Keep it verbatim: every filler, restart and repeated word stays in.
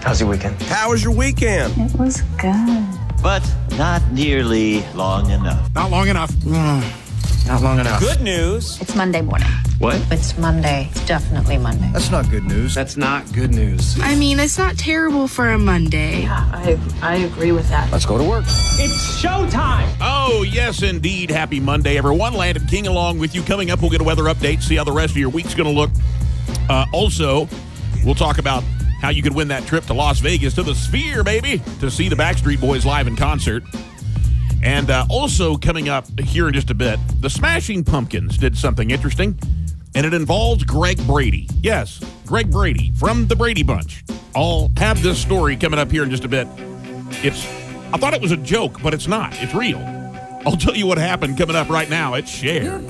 How's your weekend? How was your weekend? It was good. But not nearly long enough. Not long enough. Mm, not long enough. Good news. It's Monday morning. What? It's Monday. It's definitely Monday. That's not good news. That's not good news. I mean, it's not terrible for a Monday. Yeah, I, I agree with that. Let's go to work. It's showtime. Oh, yes, indeed. Happy Monday, everyone. Landon King along with you. Coming up, we'll get a weather update, see how the rest of your week's going to look. Uh, also, we'll talk about how you could win that trip to Las Vegas, to the Sphere, baby, to see the Backstreet Boys live in concert. And uh, also coming up here in just a bit, the Smashing Pumpkins did something interesting, and it involves Greg Brady. Yes, Greg Brady from the Brady Bunch. I'll have this story coming up here in just a bit. It's, I thought it was a joke, but it's not. It's real. I'll tell you what happened coming up right now. It's Cher.